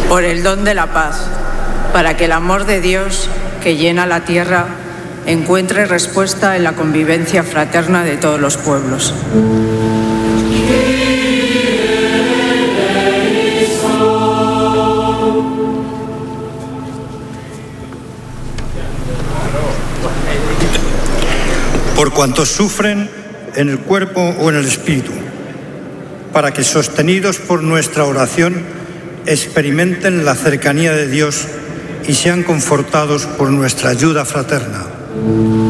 por el don de la paz, para que el amor de Dios que llena la tierra encuentre respuesta en la convivencia fraterna de todos los pueblos. Por cuantos sufren en el cuerpo o en el espíritu, para que, sostenidos por nuestra oración, experimenten la cercanía de Dios y sean confortados por nuestra ayuda fraterna.